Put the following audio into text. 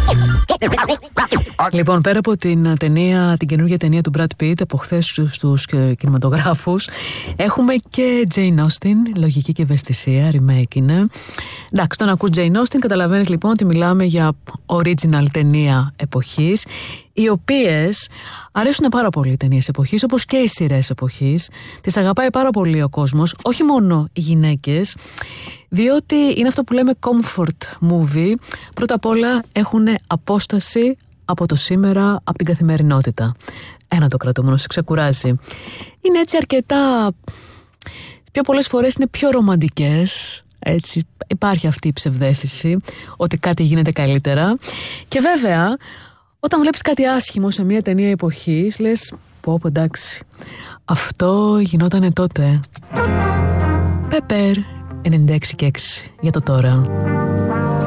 Λοιπόν, πέρα από την καινούργια ταινία του Brad Pitt από χθες στους κινηματογράφους, έχουμε και Jane Austen, Λογική και Ευαισθησία, remake είναι. Εντάξει, όταν ακούς Jane Austen καταλαβαίνεις λοιπόν ότι μιλάμε για original ταινία εποχής, οι οποίες αρέσουν πάρα πολύ οι ταινίες εποχής, όπως και οι σειρές εποχής. Τις αγαπάει πάρα πολύ ο κόσμος, όχι μόνο οι γυναίκες, διότι είναι αυτό που λέμε comfort movie. Πρώτα απ' όλα έχουν απόσταση από το σήμερα, από την καθημερινότητα. Ένα το κρατούμενο, σε ξεκουράζει. Είναι έτσι αρκετά, πιο πολλές φορές είναι πιο ρομαντικές, έτσι υπάρχει αυτή η ψευδαίσθηση ότι κάτι γίνεται καλύτερα. Και βέβαια, όταν βλέπεις κάτι άσχημο σε μια ταινία εποχής, λες πω εντάξει, αυτό γινότανε τότε. Πεπέρ 96 και 6 για το τώρα.